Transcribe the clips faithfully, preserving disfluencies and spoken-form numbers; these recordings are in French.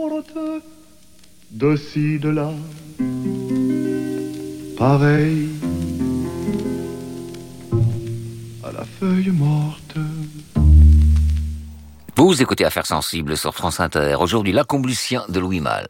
De ci, de là, pareil à la feuille morte. Vous écoutez Affaires sensibles sur France Inter. Aujourd'hui, Lacombe Lucien de Louis Malle.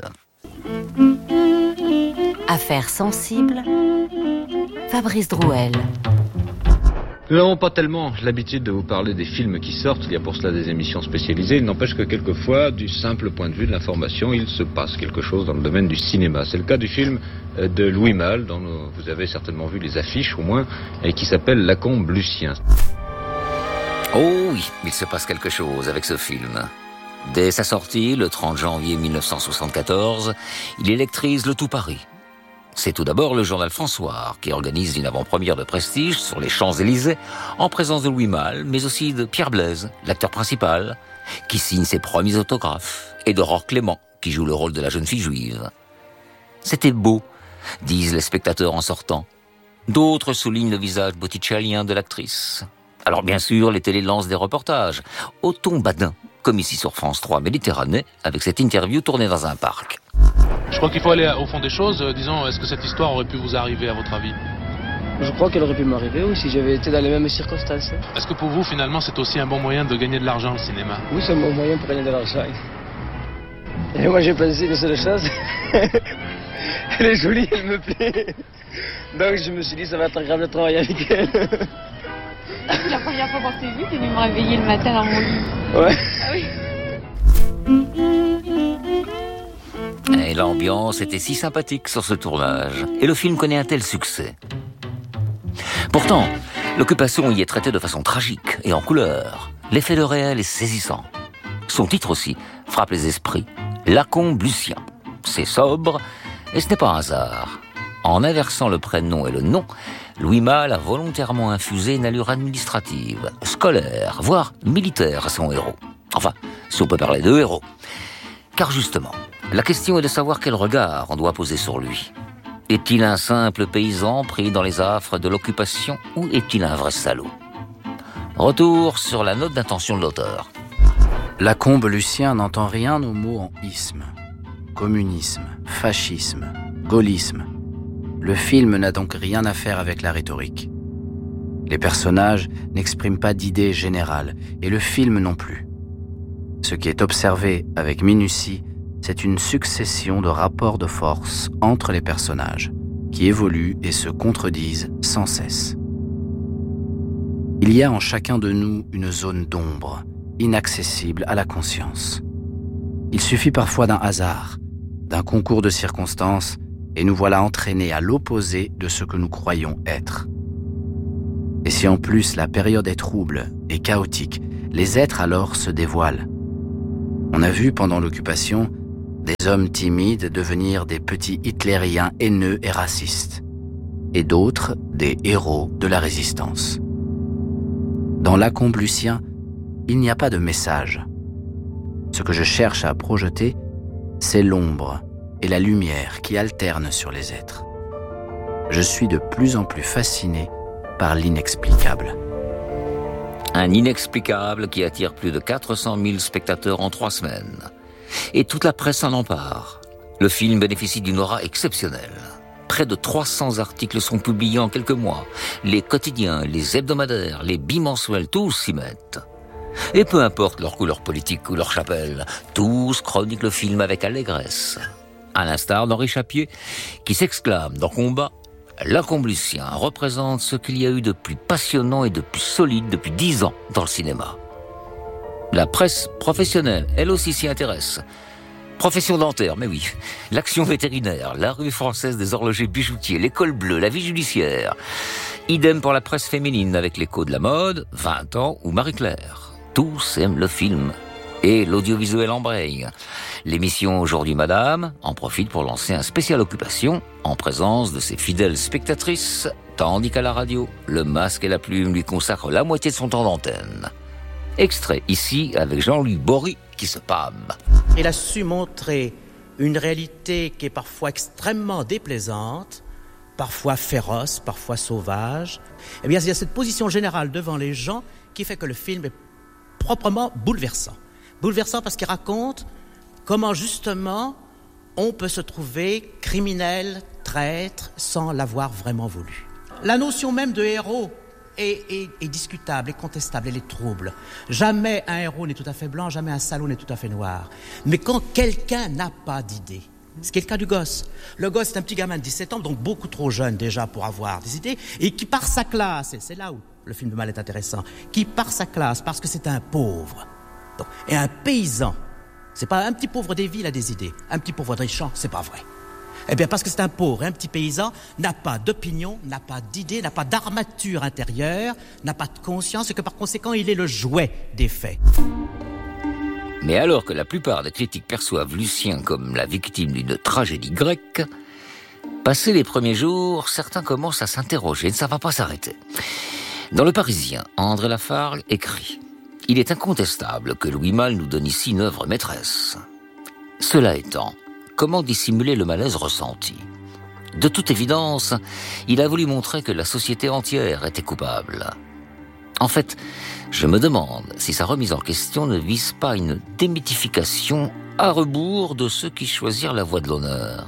Affaires sensibles, Fabrice Drouel. Nous n'avons pas tellement l'habitude de vous parler des films qui sortent, il y a pour cela des émissions spécialisées. Il n'empêche que quelquefois, du simple point de vue de l'information, il se passe quelque chose dans le domaine du cinéma. C'est le cas du film de Louis Malle, dont vous avez certainement vu les affiches au moins, et qui s'appelle Lacombe Lucien. Oh oui, il se passe quelque chose avec ce film. Dès sa sortie, le trente janvier mille neuf cent soixante-quatorze, il électrise le tout Paris. C'est tout d'abord le journal François qui organise une avant-première de prestige sur les Champs-Élysées en présence de Louis Malle, mais aussi de Pierre Blaise, l'acteur principal, qui signe ses premiers autographes, et d'Aurore Clément, qui joue le rôle de la jeune fille juive. C'était beau, disent les spectateurs en sortant. D'autres soulignent le visage botticellien de l'actrice. Alors bien sûr, les télés lancent des reportages, au ton badin, comme ici sur France trois Méditerranée, avec cette interview tournée dans un parc. Je crois qu'il faut aller au fond des choses. Euh, disons, est-ce que cette histoire aurait pu vous arriver à votre avis? Je crois qu'elle aurait pu m'arriver, oui, si j'avais été dans les mêmes circonstances. Est-ce que pour vous, finalement, c'est aussi un bon moyen de gagner de l'argent, le cinéma? Oui, c'est un bon moyen pour gagner de l'argent. Et moi, j'ai pensé une seule chose. Elle est jolie, elle me plaît. Donc, je me suis dit, ça va être agréable de travailler avec elle. La première fois qu'on s'est vu, t'es venu me réveiller le matin dans mon lit. Ouais. Ah oui. Et l'ambiance était si sympathique sur ce tournage. Et le film connaît un tel succès. Pourtant, l'occupation y est traitée de façon tragique et en couleur. L'effet de réel est saisissant. Son titre aussi frappe les esprits. Lacombe Lucien. C'est sobre et ce n'est pas un hasard. En inversant le prénom et le nom, Louis Malle a volontairement infusé une allure administrative, scolaire, voire militaire à son héros. Enfin, si on peut parler de héros. Car justement, la question est de savoir quel regard on doit poser sur lui. Est-il un simple paysan pris dans les affres de l'occupation ou est-il un vrai salaud? Retour sur la note d'intention de l'auteur. Lacombe Lucien n'entend rien aux mots en isme. Communisme, fascisme, gaullisme. Le film n'a donc rien à faire avec la rhétorique. Les personnages n'expriment pas d'idées générales, et le film non plus. Ce qui est observé avec minutie, c'est une succession de rapports de force entre les personnages, qui évoluent et se contredisent sans cesse. Il y a en chacun de nous une zone d'ombre, inaccessible à la conscience. Il suffit parfois d'un hasard, d'un concours de circonstances, et nous voilà entraînés à l'opposé de ce que nous croyons être. Et si en plus la période est trouble et chaotique, les êtres alors se dévoilent. On a vu pendant l'occupation des hommes timides devenir des petits hitlériens haineux et racistes, et d'autres des héros de la résistance. Dans Lacombe Lucien, il n'y a pas de message. Ce que je cherche à projeter, c'est l'ombre et la lumière qui alternent sur les êtres. Je suis de plus en plus fasciné par l'inexplicable. Un inexplicable qui attire plus de quatre cent mille spectateurs en trois semaines. Et toute la presse s'en empare. Le film bénéficie d'une aura exceptionnelle. Près de trois cents articles sont publiés en quelques mois. Les quotidiens, les hebdomadaires, les bimensuels, tous s'y mettent. Et peu importe leur couleur politique ou leur chapelle, tous chroniquent le film avec allégresse. À l'instar d'Henri Chapier, qui s'exclame dans Combat, Lacombe Lucien représente ce qu'il y a eu de plus passionnant et de plus solide depuis dix ans dans le cinéma. La presse professionnelle, elle aussi s'y intéresse. Profession dentaire, mais oui. L'action vétérinaire, la revue française des horlogers bijoutiers, l'école bleue, la vie judiciaire. Idem pour la presse féminine avec l'écho de la mode, vingt ans ou Marie-Claire. Tous aiment le film. Et l'audiovisuel embraye. L'émission Aujourd'hui Madame en profite pour lancer un spécial occupation en présence de ses fidèles spectatrices, tandis qu'à la radio, le masque et la plume lui consacrent la moitié de son temps d'antenne. Extrait ici avec Jean-Louis Bory qui se pâme. Il a su montrer une réalité qui est parfois extrêmement déplaisante, parfois féroce, parfois sauvage. Eh bien, il y a cette position générale devant les gens qui fait que le film est proprement bouleversant. Bouleversant parce qu'il raconte comment justement on peut se trouver criminel, traître, sans l'avoir vraiment voulu. La notion même de héros est, est, est discutable, est contestable, elle est trouble. Jamais un héros n'est tout à fait blanc, jamais un salaud n'est tout à fait noir. Mais quand quelqu'un n'a pas d'idée, ce qui est le cas du gosse. Le gosse est un petit gamin de dix-sept ans, donc beaucoup trop jeune déjà pour avoir des idées, et qui par sa classe, et c'est là où le film de Malle est intéressant, qui par sa classe, parce que c'est un pauvre, donc, et un paysan, c'est pas un petit pauvre des villes a des idées, un petit pauvre des champs, c'est pas vrai. Eh bien parce que c'est un pauvre, un petit paysan, n'a pas d'opinion, n'a pas d'idée, n'a pas d'armature intérieure, n'a pas de conscience, et que par conséquent il est le jouet des faits. Mais alors que la plupart des critiques perçoivent Lucien comme la victime d'une tragédie grecque, passés les premiers jours, certains commencent à s'interroger et ça ne va pas s'arrêter. Dans Le Parisien, André Lafargue écrit « Il est incontestable que Louis Malle nous donne ici une œuvre maîtresse. Cela étant, comment dissimuler le malaise ressenti ? De toute évidence, il a voulu montrer que la société entière était coupable. En fait, je me demande si sa remise en question ne vise pas une démythification à rebours de ceux qui choisirent la voie de l'honneur.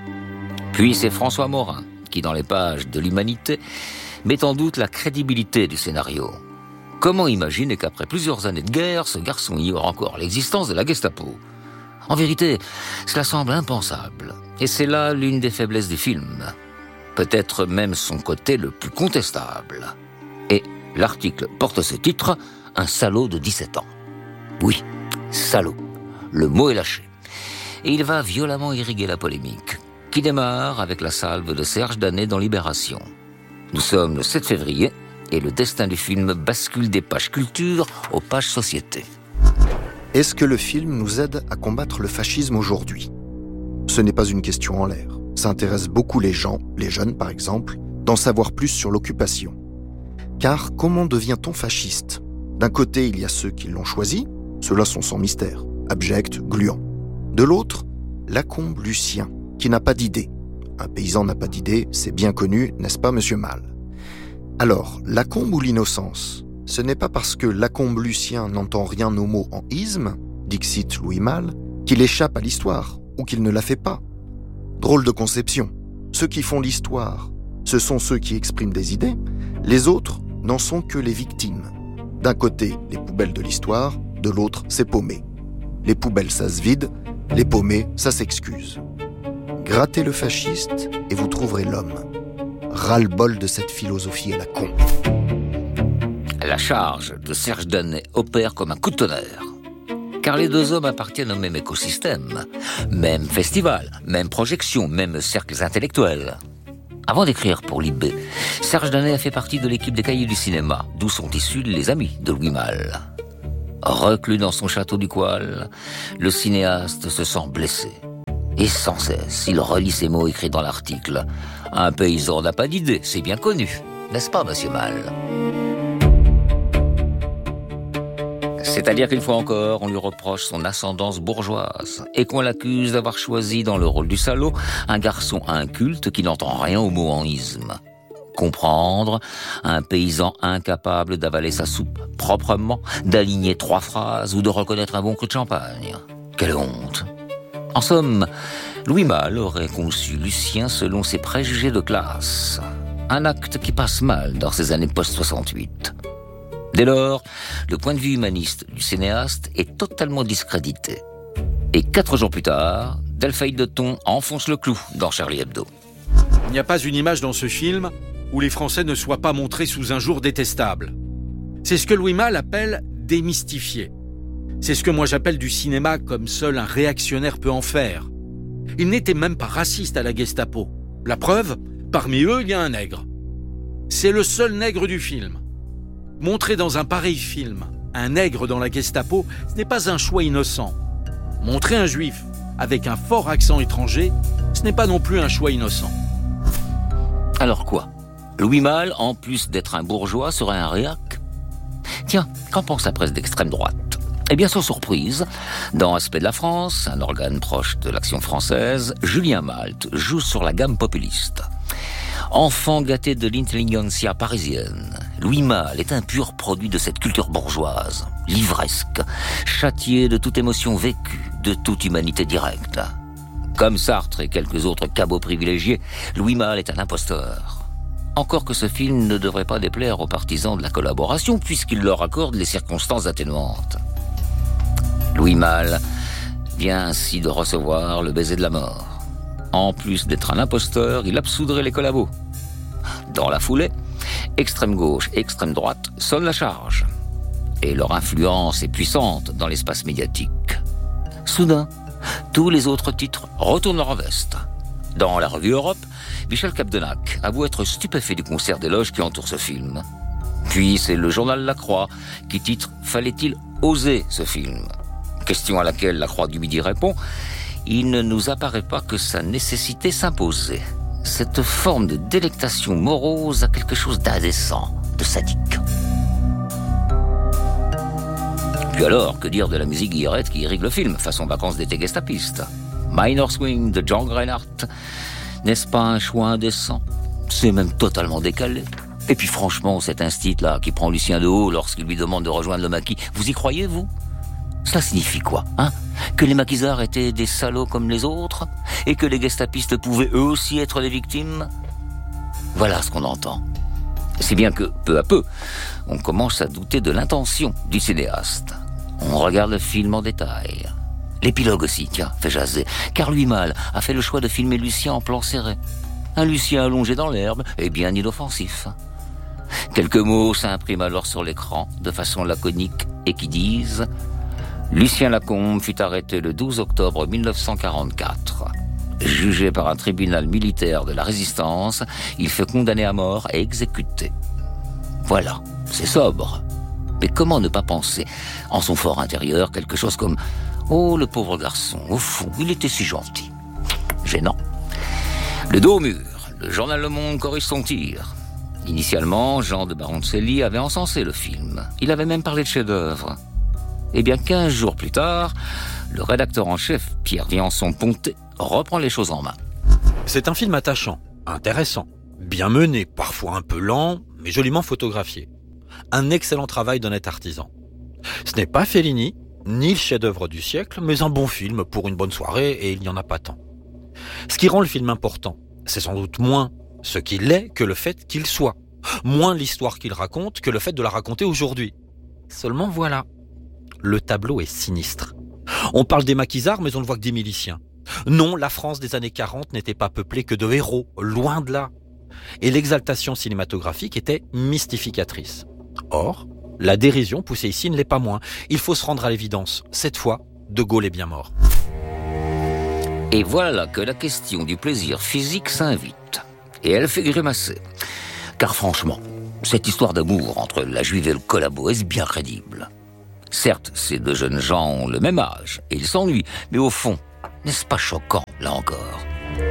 Puis c'est François Morin qui, dans les pages de l'Humanité, met en doute la crédibilité du scénario. Comment imaginer qu'après plusieurs années de guerre, ce garçon ignore encore l'existence de la Gestapo ? En vérité, cela semble impensable. Et c'est là l'une des faiblesses du film. Peut-être même son côté le plus contestable. Et l'article porte ce titre, « Un salaud de dix-sept ans ». Oui, salaud. Le mot est lâché. Et il va violemment irriguer la polémique, qui démarre avec la salve de Serge Danet dans Libération. Nous sommes le sept février, et le destin du film bascule des pages culture aux pages société. Est-ce que le film nous aide à combattre le fascisme aujourd'hui ? Ce n'est pas une question en l'air. Ça intéresse beaucoup les gens, les jeunes par exemple, d'en savoir plus sur l'occupation. Car comment devient-on fasciste ? D'un côté, il y a ceux qui l'ont choisi, ceux-là sont sans mystère, abjects, gluants. De l'autre, Lacombe Lucien, qui n'a pas d'idée. Un paysan n'a pas d'idée, c'est bien connu, n'est-ce pas, monsieur Malle ? Alors, Lacombe ou l'innocence ? Ce n'est pas parce que Lacombe Lucien n'entend rien au mot en isme, dixit Louis Malle, qu'il échappe à l'histoire, ou qu'il ne la fait pas. Drôle de conception. Ceux qui font l'histoire, ce sont ceux qui expriment des idées, les autres n'en sont que les victimes. D'un côté, les poubelles de l'histoire, de l'autre, c'est paumé. Les poubelles, ça se vide, les paumés, ça s'excuse. Grattez le fasciste et vous trouverez l'homme. Ras-le-bol de cette philosophie à la con. La charge de Serge Danet opère comme un coup de tonnerre. Car les deux hommes appartiennent au même écosystème, même festival, même projection, même cercles intellectuels. Avant d'écrire pour Libé, Serge Danet a fait partie de l'équipe des Cahiers du cinéma, d'où sont issus les amis de Louis Malle. Reclus dans son château du Coil, le cinéaste se sent blessé. Et sans cesse, il relit ces mots écrits dans l'article. Un paysan n'a pas d'idée, c'est bien connu. N'est-ce pas, monsieur Malle ? C'est-à-dire qu'une fois encore, on lui reproche son ascendance bourgeoise et qu'on l'accuse d'avoir choisi dans le rôle du salaud un garçon inculte qui n'entend rien au mot en isme. Comprendre un paysan incapable d'avaler sa soupe proprement, d'aligner trois phrases ou de reconnaître un bon cru de champagne. Quelle honte! En somme, Louis Malle aurait conçu Lucien selon ses préjugés de classe. Un acte qui passe mal dans ces années post-soixante-huit. Dès lors, le point de vue humaniste du cinéaste est totalement discrédité. Et quatre jours plus tard, Delphine de Thon enfonce le clou dans Charlie Hebdo. Il n'y a pas une image dans ce film où les Français ne soient pas montrés sous un jour détestable. C'est ce que Louis Malle appelle « démystifier ». C'est ce que moi j'appelle du cinéma comme seul un réactionnaire peut en faire. Ils n'étaient même pas racistes à la Gestapo. La preuve, parmi eux, il y a un nègre. C'est le seul nègre du film. Montrer dans un pareil film un nègre dans la Gestapo, ce n'est pas un choix innocent. Montrer un juif avec un fort accent étranger, ce n'est pas non plus un choix innocent. Alors quoi ? Louis Malle, en plus d'être un bourgeois, serait un réac ? Tiens, qu'en pense la presse d'extrême droite ? Eh bien, sans surprise, dans Aspect de la France, un organe proche de l'Action française, Julien Malte joue sur la gamme populiste. Enfant gâté de l'intelligentsia parisienne, Louis Malle est un pur produit de cette culture bourgeoise, livresque, châtié de toute émotion vécue, de toute humanité directe. Comme Sartre et quelques autres cabots privilégiés, Louis Malle est un imposteur. Encore que ce film ne devrait pas déplaire aux partisans de la collaboration, puisqu'il leur accorde les circonstances atténuantes. Louis Malle vient ainsi de recevoir le baiser de la mort. En plus d'être un imposteur, il absoudrait les collabos. Dans la foulée, extrême gauche et extrême droite sonnent la charge. Et leur influence est puissante dans l'espace médiatique. Soudain, tous les autres titres retournent leur veste. Dans la revue Europe, Michel Capdenac avoue être stupéfait du concert d'éloges qui entoure ce film. Puis c'est le journal La Croix qui titre « Fallait-il oser ce film ?» Question à laquelle La Croix du Midi répond « Il ne nous apparaît pas que sa nécessité s'imposait. Cette forme de délectation morose a quelque chose d'indécent, de sadique. » Puis alors, que dire de la musique guillerette qui irrigue le film, façon vacances d'été gestapiste? Minor Swing de Django Reinhardt, n'est-ce pas un choix indécent? C'est même totalement décalé. Et puis franchement, cet instit-là qui prend Lucien de haut lorsqu'il lui demande de rejoindre le maquis, vous y croyez, vous? Cela signifie quoi, hein? Que les maquisards étaient des salauds comme les autres? Et que les gestapistes pouvaient eux aussi être des victimes? Voilà ce qu'on entend. Si bien que, peu à peu, on commence à douter de l'intention du cinéaste. On regarde le film en détail. L'épilogue aussi, tiens, fait jaser, car Louis Malle a fait le choix de filmer Lucien en plan serré. Un Lucien allongé dans l'herbe et bien inoffensif. Quelques mots s'impriment alors sur l'écran, de façon laconique, et qui disent « Lucien Lacombe fut arrêté le douze octobre mille neuf cent quarante-quatre. Jugé par un tribunal militaire de la Résistance, il fut condamné à mort et exécuté. » Voilà, c'est sobre. Mais comment ne pas penser, en son fort intérieur, quelque chose comme « Oh, le pauvre garçon, au fond, il était si gentil. » Gênant. Le dos au mur, le journal Le Monde corrige son tir. Initialement, Jean de Baroncelli avait encensé le film. Il avait même parlé de chef-d'œuvre. Et bien quinze jours plus tard, le rédacteur en chef, Pierre Viançon-Pontet, reprend les choses en main. C'est un film attachant, intéressant, bien mené, parfois un peu lent, mais joliment photographié. Un excellent travail d'honnête artisan. Ce n'est pas Fellini, ni le chef-d'œuvre du siècle, mais un bon film pour une bonne soirée, et il n'y en a pas tant. Ce qui rend le film important, c'est sans doute moins ce qu'il est que le fait qu'il soit. Moins l'histoire qu'il raconte que le fait de la raconter aujourd'hui. Seulement voilà, le tableau est sinistre. On parle des maquisards, mais on ne voit que des miliciens. Non, la France des années quarante n'était pas peuplée que de héros, loin de là. Et l'exaltation cinématographique était mystificatrice. Or, la dérision poussée ici ne l'est pas moins. Il faut se rendre à l'évidence. Cette fois, De Gaulle est bien mort. Et voilà que la question du plaisir physique s'invite. Et elle fait grimacer. Car franchement, cette histoire d'amour entre la juive et le collabo est bien crédible. Certes, ces deux jeunes gens ont le même âge, et ils s'ennuient, mais au fond, n'est-ce pas choquant, là encore?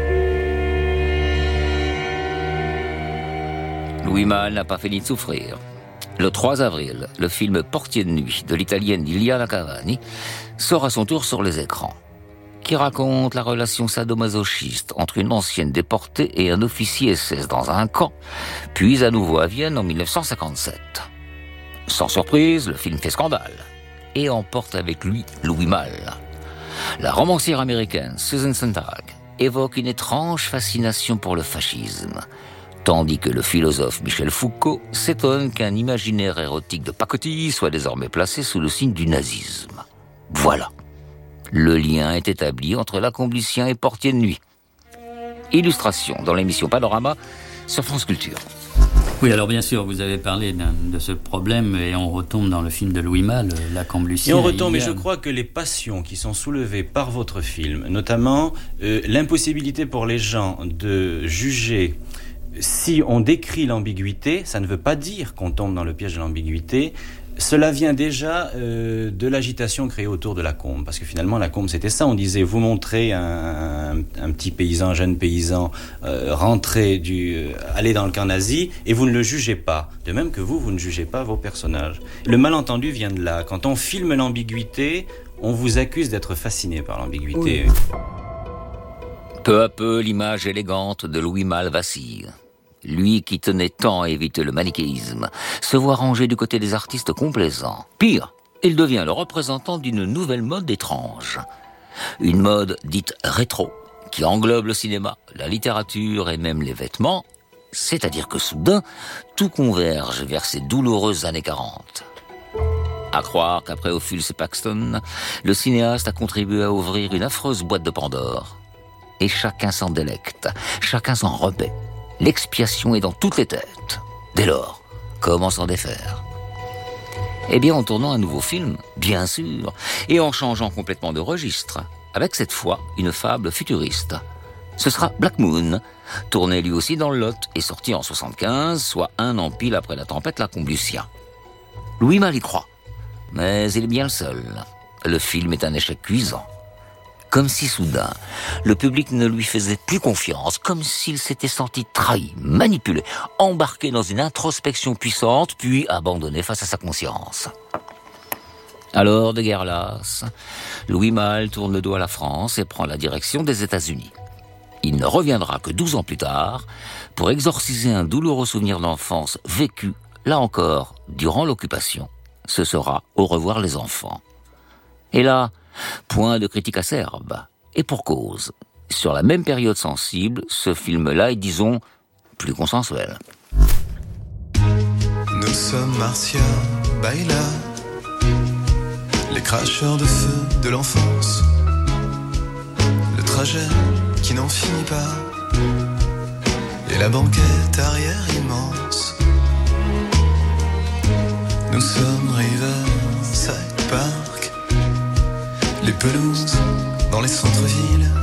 Louis Malle n'a pas fini de souffrir. Le trois avril, le film Portier de nuit de l'italienne Liliana Cavani sort à son tour sur les écrans, qui raconte la relation sadomasochiste entre une ancienne déportée et un officier S S dans un camp, puis à nouveau à Vienne en mille neuf cent cinquante-sept. Sans surprise, le film fait scandale et emporte avec lui Louis Malle. La romancière américaine Susan Sontag évoque une étrange fascination pour le fascisme, tandis que le philosophe Michel Foucault s'étonne qu'un imaginaire érotique de pacotille soit désormais placé sous le signe du nazisme. Voilà. Le lien est établi entre Lacombe Lucien et Portier de nuit. Illustration dans l'émission Panorama sur France Culture. Oui, alors bien sûr, vous avez parlé de ce problème et on retombe dans le film de Louis Malle, Lacombe Lucien. Et on retombe, et je crois que les passions qui sont soulevées par votre film, notamment euh, l'impossibilité pour les gens de juger si on décrit l'ambiguïté, ça ne veut pas dire qu'on tombe dans le piège de l'ambiguïté. Cela vient déjà euh, de l'agitation créée autour de Lacombe, parce que finalement Lacombe c'était ça, on disait vous montrez un, un, un petit paysan, un jeune paysan euh, rentrer du, euh, aller dans le camp nazi et vous ne le jugez pas, de même que vous, vous ne jugez pas vos personnages. Le malentendu vient de là, quand on filme l'ambiguïté, on vous accuse d'être fasciné par l'ambiguïté. Oui. Peu à peu, l'image élégante de Louis Malle vacille. Lui qui tenait tant à éviter le manichéisme, se voit rangé du côté des artistes complaisants. Pire, il devient le représentant d'une nouvelle mode étrange. Une mode dite rétro, qui englobe le cinéma, la littérature et même les vêtements, c'est-à-dire que soudain, tout converge vers ces douloureuses années quarante. À croire qu'après Ophuls et Paxton, le cinéaste a contribué à ouvrir une affreuse boîte de Pandore. Et chacun s'en délecte, chacun s'en repaît. L'expiation est dans toutes les têtes. Dès lors, comment s'en défaire ? Eh bien, en tournant un nouveau film, bien sûr, et en changeant complètement de registre, avec cette fois une fable futuriste. Ce sera Black Moon, tourné lui aussi dans le Lot et sorti en soixante-quinze, soit un an pile après la tempête La Comblution. Louis Malle y croit, mais il est bien le seul. Le film est un échec cuisant. Comme si soudain, le public ne lui faisait plus confiance, comme s'il s'était senti trahi, manipulé, embarqué dans une introspection puissante, puis abandonné face à sa conscience. Alors, de guerre lasse, Louis Malle tourne le dos à la France et prend la direction des États-Unis. Il ne reviendra que douze ans plus tard pour exorciser un douloureux souvenir d'enfance vécu, là encore, durant l'occupation. Ce sera Au revoir les enfants. Et là, point de critique acerbe. Et pour cause. Sur la même période sensible, ce film-là est, disons, plus consensuel. Nous sommes Marcia, Baila, les cracheurs de feu de l'enfance. Le trajet qui n'en finit pas, et la banquette arrière immense. Nous sommes Riverside Park, les pelouses dans les centres-villes.